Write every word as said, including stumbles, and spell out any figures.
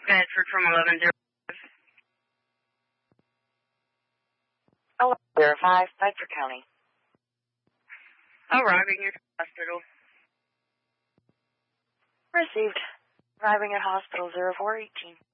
Bedford from eleven zero. eleven zero five, Bedford County. Arriving at hospital. Received. Arriving at hospital zero four eighteen.